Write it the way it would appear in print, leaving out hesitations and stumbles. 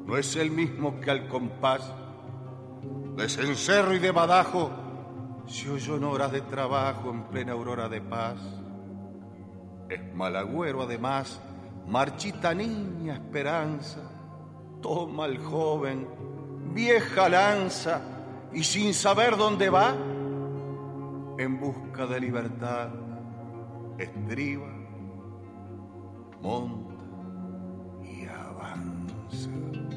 no es el mismo que al compás de cencerro y de badajo se oyó en horas de trabajo en plena aurora de paz. Es malagüero además, marchita niña esperanza, toma el joven, vieja lanza, y sin saber dónde va, en busca de libertad, estriba, monta y avanza.